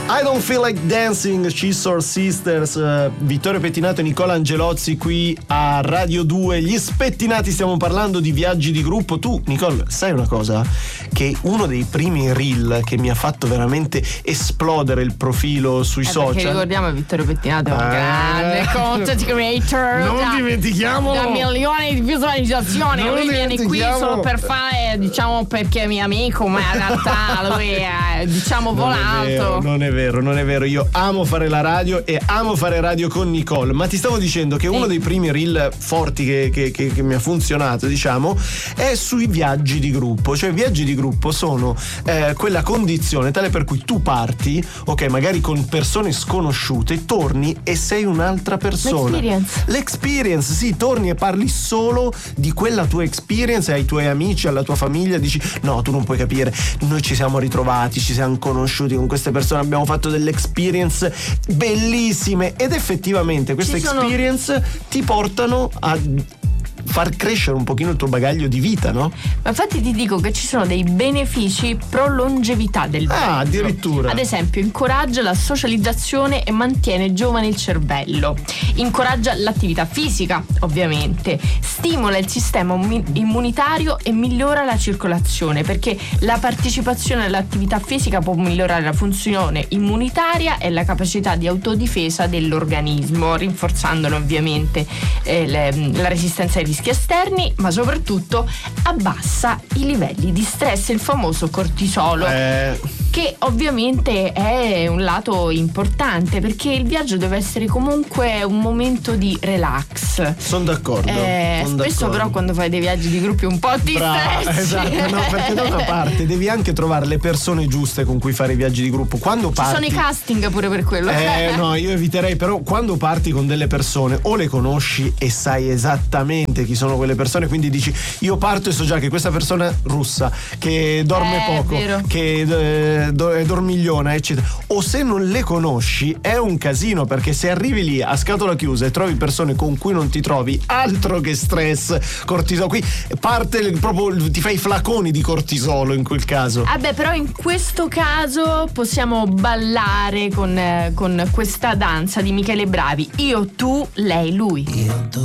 I Don't Feel Like Dancing, Scissor Sisters, Vittorio Pettinato e Nicola Angelozzi qui a Radio 2. Gli spettinati, stiamo parlando di viaggi di gruppo. Tu, Nicole, sai una cosa? Che uno dei primi reel che mi ha fatto veramente esplodere il profilo sui social. Perché ricordiamo Vittorio Pettinato è un grande content creator. Non dimentichiamo. Da milioni di visualizzazioni. Lui viene qui solo per fare, diciamo, perché è mio amico, ma in realtà lui è, diciamo, volato. Non è vero, io amo fare la radio e amo fare radio con Nicole, ma ti stavo dicendo che uno dei primi reel forti che mi ha funzionato, diciamo, è sui viaggi di gruppo. Cioè, viaggi di gruppo sono quella condizione tale per cui tu parti, ok, magari con persone sconosciute, torni e sei un'altra persona. L'experience, sì, torni e parli solo di quella tua experience ai tuoi amici, alla tua famiglia, dici no, tu non puoi capire, noi ci siamo ritrovati, ci siamo conosciuti con queste persone, abbiamo fatto delle experience bellissime ed effettivamente queste experience ti portano a far crescere un pochino il tuo bagaglio di vita, no? Ma infatti ti dico che ci sono dei benefici pro longevità del viaggio. Addirittura. Ad esempio, incoraggia la socializzazione e mantiene giovane il cervello. Incoraggia l'attività fisica, ovviamente. Stimola il sistema immunitario e migliora la circolazione, perché la partecipazione all'attività fisica può migliorare la funzione immunitaria e la capacità di autodifesa dell'organismo, rinforzandone ovviamente la resistenza ai rischi esterni, ma soprattutto abbassa i livelli di stress, il famoso cortisolo, che ovviamente è un lato importante, perché il viaggio deve essere comunque un momento di relax. Sono d'accordo. Spesso però quando fai dei viaggi di gruppi un po' ti stressi. Esatto, no, perché d'altra parte devi anche trovare le persone giuste con cui fare i viaggi di gruppo. Quando parti, ci sono i casting pure per quello. No, io eviterei, però quando parti con delle persone o le conosci e sai esattamente chi sono quelle persone, quindi dici io parto e so già che questa persona russa, che dorme poco, vero, che è dormigliona, eccetera. O se non le conosci è un casino, perché se arrivi lì a scatola chiusa e trovi persone con cui non ti trovi, altro che stress, cortisolo, qui parte proprio, ti fai i flaconi di cortisolo in quel caso. Però in questo caso possiamo ballare con questa danza di Michele Bravi, io, tu, lei, lui. Io, tu,